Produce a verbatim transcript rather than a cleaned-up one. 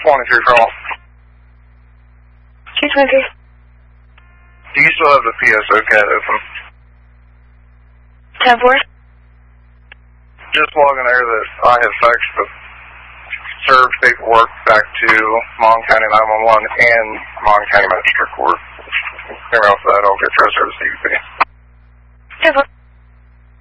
twenty-three for all. two twenty-three. Do you still have the P S O cat open? ten four. Just logging there that I have faxed the served paperwork back to Mon County nine one one and Mon County Magistrate Court. Everything else that I'll get transferred to C B P. ten four.